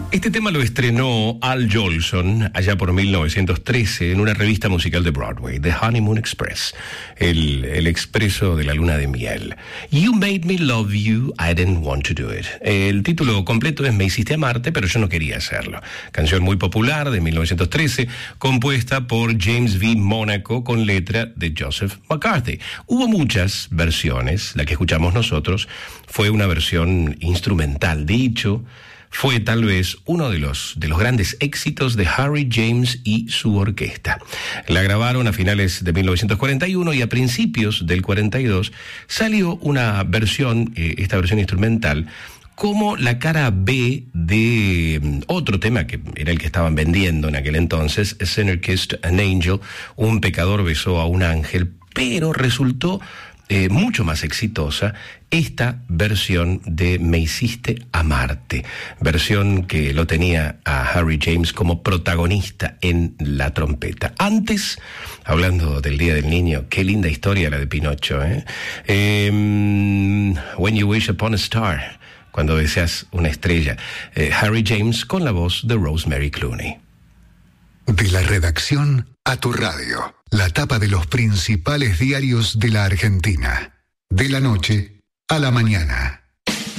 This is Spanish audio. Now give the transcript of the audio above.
Este tema lo estrenó Al Jolson allá por 1913 en una revista musical de Broadway, The Honeymoon Express, el expreso de la luna de miel. You made me love you, I didn't want to do it. El título completo es Me hiciste amarte, pero yo no quería hacerlo. Canción muy popular de 1913, compuesta por James V. Monaco con letra de Joseph McCarthy. Hubo muchas versiones, la que escuchamos nosotros fue una versión instrumental. Dicho, fue tal vez uno de los grandes éxitos de Harry James y su orquesta. La grabaron a finales de 1941 y a principios del 42 salió una versión, esta versión instrumental, como la cara B de otro tema que era el que estaban vendiendo en aquel entonces, A Sinner Kissed an Angel, un pecador besó a un ángel, pero resultó mucho más exitosa esta versión de Me hiciste amarte, versión que lo tenía a Harry James como protagonista en la trompeta. Antes, hablando del Día del Niño, qué linda historia la de Pinocho, When You Wish Upon a Star, cuando deseas una estrella, Harry James con la voz de Rosemary Clooney. De la redacción a tu radio, la tapa de los principales diarios de la Argentina. De la noche a la mañana.